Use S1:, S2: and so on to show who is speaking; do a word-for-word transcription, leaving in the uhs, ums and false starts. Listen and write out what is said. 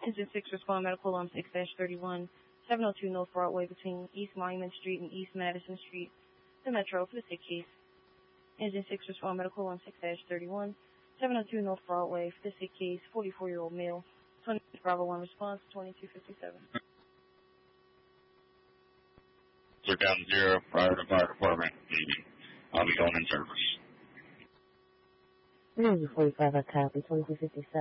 S1: Engine six, respond medical alarm six dash thirty-one, seven oh two North Broadway between East Monument Street and East Madison Street, the Metro, for the sick case. Engine six, respond medical alarm six dash thirty-one, seven oh two North Broadway, for the sick case, forty-four-year-old male, twenty Bravo one response, twenty-two fifty-seven.
S2: Clear down to zero, prior to fire department meeting. I'll be going in service.
S3: This is forty-five, I copy, twenty-two fifty-seven.